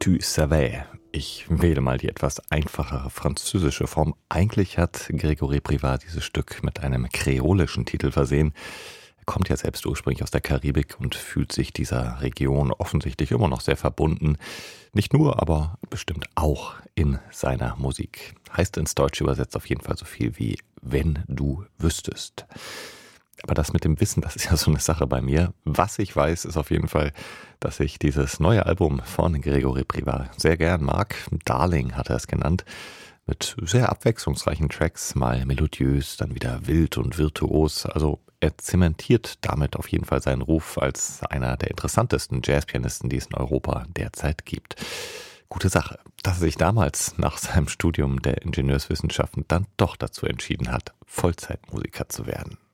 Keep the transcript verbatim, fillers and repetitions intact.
Tu savais. Ich wähle mal die etwas einfachere französische Form. Eigentlich hat Grégory Privat dieses Stück mit einem kreolischen Titel versehen. Er kommt ja selbst ursprünglich aus der Karibik und fühlt sich dieser Region offensichtlich immer noch sehr verbunden. Nicht nur, aber bestimmt auch in seiner Musik. Heißt ins Deutsche übersetzt auf jeden Fall so viel wie „wenn du wüsstest“. Aber das mit dem Wissen, das ist ja so eine Sache bei mir. Was ich weiß, ist auf jeden Fall, dass ich dieses neue Album von Grégory Privat sehr gern mag. Darling hat er es genannt. Mit sehr abwechslungsreichen Tracks, mal melodiös, dann wieder wild und virtuos. Also er zementiert damit auf jeden Fall seinen Ruf als einer der interessantesten Jazzpianisten, die es in Europa derzeit gibt. Gute Sache, dass er sich damals nach seinem Studium der Ingenieurswissenschaften dann doch dazu entschieden hat, Vollzeitmusiker zu werden.